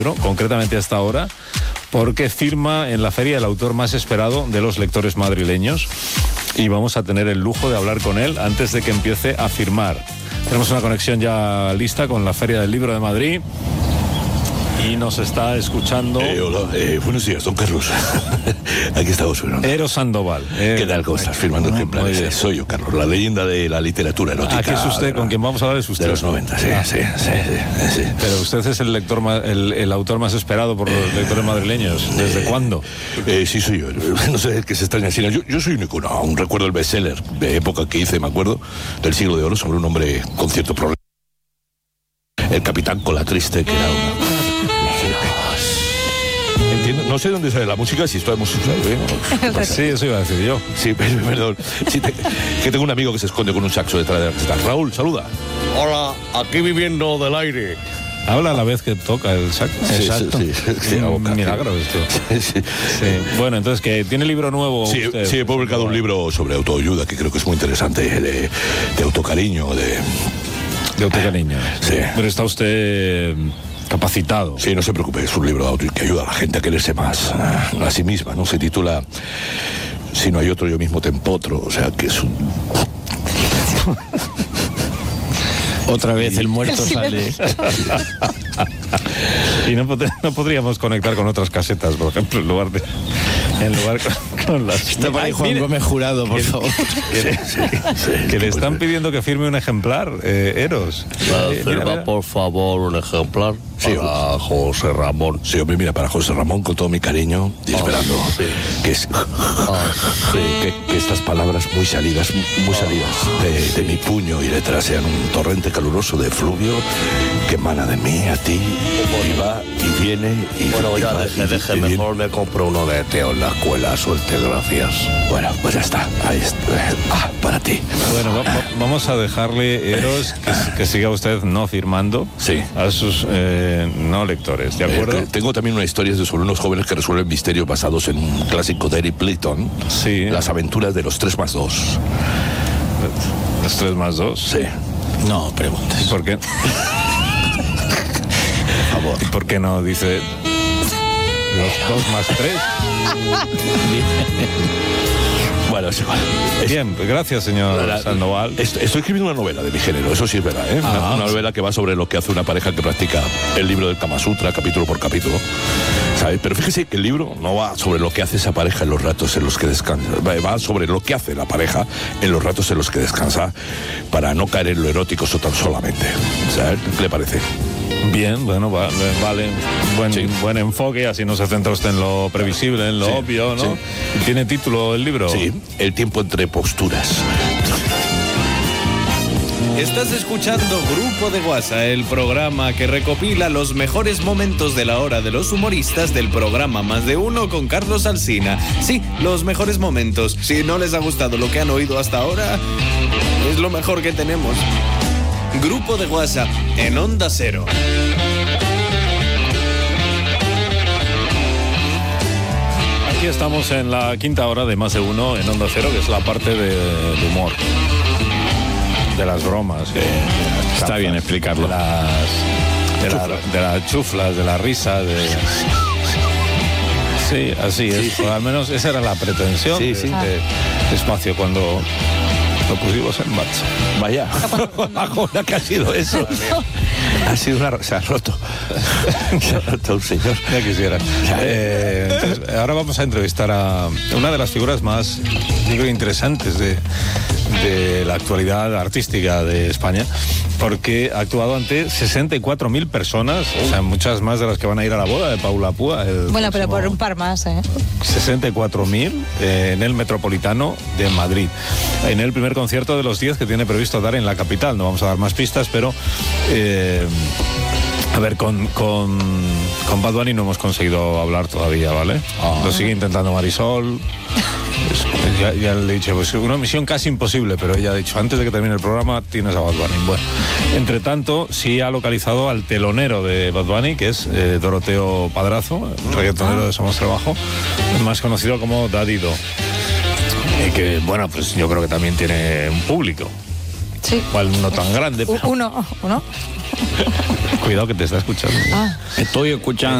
concretamente hasta ahora, porque firma en la feria el autor más esperado de los lectores madrileños y vamos a tener el lujo de hablar con él antes de que empiece a firmar. Tenemos una conexión ya lista con la Feria del Libro de Madrid y nos está escuchando... Hola, buenos días, don Carlos. Aquí estamos. Eros Sandoval. ¿Qué tal? ¿Cómo estás? Firmando ejemplares. Soy yo, Carlos, la leyenda de la literatura erótica. Aquí es usted, con quien vamos a hablar es usted. De los 90, sí. Pero usted es el lector el autor más esperado por los lectores madrileños. ¿Desde cuándo? Sí, soy yo. No sé qué se extraña. Yo soy un icono. Aún recuerdo el bestseller de época que hice, me acuerdo, del Siglo de Oro, sobre un hombre con cierto problema. El capitán Colatriste, que era una... Entiendo, no sé dónde sale la música, si esto hemos usado, ¿eh? Sí, eso iba a decir yo. Sí, perdón. Sí, que tengo un amigo que se esconde con un saxo detrás de la orquesta. Raúl, saluda. Hola, aquí viviendo del aire. Habla a la vez que toca el saxo. Sí, exacto. Sí, un milagro esto. Sí. Bueno, entonces, ¿que tiene libro nuevo? Sí, usted? Sí, he publicado un libro sobre autoayuda que creo que es muy interesante, de autocariño, de autocariño. Sí. Pero está usted... capacitado. Sí, no se preocupe, es un libro de auto que ayuda a la gente a quererse más a sí misma, ¿no? Se titula Si no hay otro, yo mismo te empotro, o sea que es un... Otra vez el muerto sale. Y no podríamos conectar con otras casetas, por ejemplo, en lugar con las... Está para Juan Gómez Jurado, por favor. Que le están pidiendo que firme un ejemplar, Eros. Firma, por favor, un ejemplar para José Ramón. Sí, hombre, mira, para José Ramón, con todo mi cariño, y esperando que estas palabras muy salidas de mi puño y letra sean un torrente caluroso de fluvio que emana de mí a ti, y va y viene y... Bueno, ya deje mejor me compro uno de Teo en la escuela, suerte, gracias. Bueno, pues ya está, ahí está. Para ti. Bueno, vamos a dejarle, Eros, que siga usted no firmando a sus no lectores, ¿de acuerdo? Tengo también una historia sobre unos jóvenes que resuelven misterios basados en un clásico de Eric Clayton, Las aventuras de los 3+2. ¿Los 3+2? Sí. No preguntes. ¿Por qué? Por favor. ¿Y por qué no dice los 2+3? Bueno, es igual. Bien, pues gracias, señor Sandoval. Estoy escribiendo una novela de mi género, eso sí es verdad, ¿eh? Una novela que va sobre lo que hace una pareja que practica el libro del Kama Sutra, capítulo por capítulo, ¿sabes? Pero fíjese que el libro no va sobre lo que hace esa pareja en los ratos en los que descansa, va sobre lo que hace la pareja en los ratos en los que descansa para no caer en lo erótico tan solamente, ¿sabes? ¿Qué le parece? Bien, bueno, vale, buen enfoque, así no se centra usted en lo previsible, en lo obvio, ¿no? Sí. ¿Tiene título el libro? Sí, El tiempo entre posturas. Estás escuchando Grupo de Guasa, el programa que recopila los mejores momentos de la hora de los humoristas del programa Más de Uno con Carlos Alsina. Sí, los mejores momentos. Si no les ha gustado lo que han oído hasta ahora, es lo mejor que tenemos. Grupo de Guasa en Onda Cero. Aquí estamos en la quinta hora de Más de Uno en Onda Cero, que es la parte de humor, de las bromas. Está bien explicarlo. De las chuflas, de la risa, Sí, así es. Sí. Al menos esa era la pretensión de este espacio cuando lo pusimos en marcha. Vaya, ahora que ha sido eso. Ha sido se ha roto. Se ha roto un señor. Ya quisiera. Entonces, ahora vamos a entrevistar a una de las figuras más, yo creo, interesantes de la actualidad artística de España, porque ha actuado ante 64.000 personas, o sea, muchas más de las que van a ir a la boda de Paula Púa. Bueno, pero por un par más, 64.000 en el Metropolitano de Madrid, en el primer concierto de los 10 que tiene previsto dar en la capital. No vamos a dar más pistas, pero a ver, con Bad Bunny no hemos conseguido hablar todavía, ¿vale? Lo sigue intentando Marisol. Ya le he dicho, pues una misión casi imposible, pero ella ha dicho, antes de que termine el programa tienes a Bad Bunny. Bueno, entre tanto, sí ha localizado al telonero de Bad Bunny, que es Doroteo Padrazo, reggaetonero de Somos Trabajo, más conocido como Daddy Do. Que, bueno, pues yo creo que también tiene un público. Sí. Igual no tan grande. Uno. Cuidado que te está escuchando. Estoy escuchando.